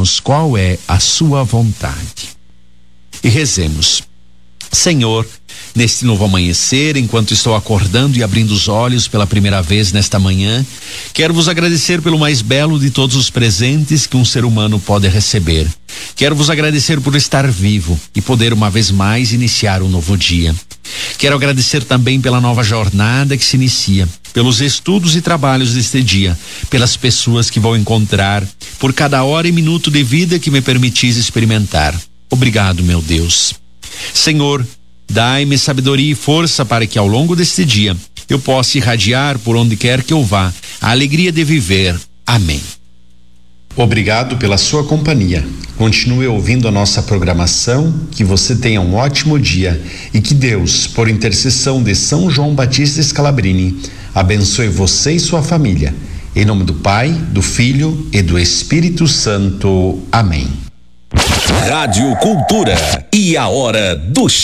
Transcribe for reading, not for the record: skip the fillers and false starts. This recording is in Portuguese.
sabermos qual é a sua vontade. E rezemos. Senhor, neste novo amanhecer, enquanto estou acordando e abrindo os olhos pela primeira vez nesta manhã, quero vos agradecer pelo mais belo de todos os presentes que um ser humano pode receber. Quero vos agradecer por estar vivo e poder uma vez mais iniciar um novo dia. Quero agradecer também pela nova jornada que se inicia, pelos estudos e trabalhos deste dia, pelas pessoas que vou encontrar, por cada hora e minuto de vida que me permitis experimentar. Obrigado, meu Deus. Senhor, dai-me sabedoria e força para que ao longo deste dia eu possa irradiar por onde quer que eu vá a alegria de viver. Amém. Obrigado pela sua companhia. Continue ouvindo a nossa programação, que você tenha um ótimo dia e que Deus, por intercessão de São João Batista Scalabrini, abençoe você e sua família. Em nome do Pai, do Filho e do Espírito Santo. Amém. Rádio Cultura e a hora do